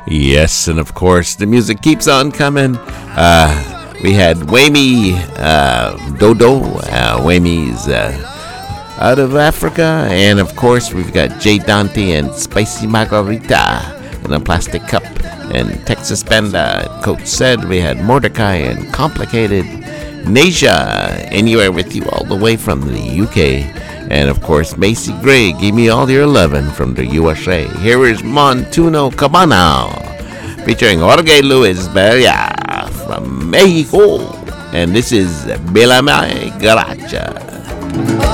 Yes, and of course, the music keeps on coming. We had Whammy Dodo. Whammy's out of Africa. And of course, we've got Jay Dante and Spicy Margarita in a plastic cup. And Texas Panda, Coach said. We had Mordecai and Complicated. Nasia, Anywhere With You, all the way from the UK. And of course, Macy Gray, Give Me All Your Lovin' from the USA. Here is Montuno Cabana, featuring Jorge Luis Beria from Mexico. And this is Bela Me Garacha.